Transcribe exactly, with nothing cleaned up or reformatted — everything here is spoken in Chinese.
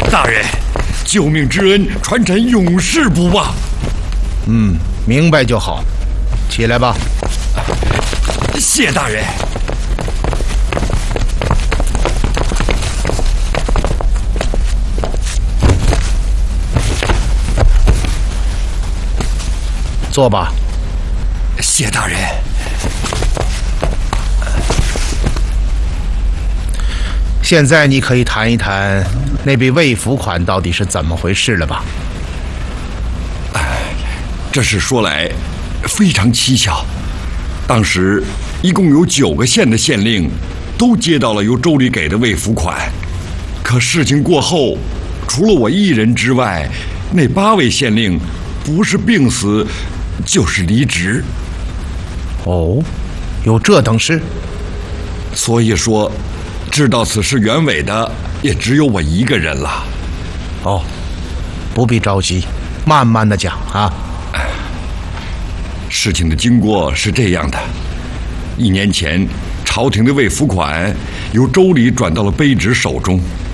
大人，救命之恩，传臣永世不忘。 嗯，明白就好。起来吧。 谢大人。 坐吧。 谢大人。 现在你可以谈一谈那笔未付款到底是怎么回事了吧？ 这事说来非常蹊跷。当时一共有九个县的县令都接到了由州里给的未付款，可事情过后，除了我一人之外，那八位县令不是病死就是离职。 哦，有这等事？ 所以说知道此事原委的也只有我一个人了。 哦，不必着急，慢慢的讲啊。 事情的经过是这样的：一年前，朝廷的未付款由州里转到了卑职手中，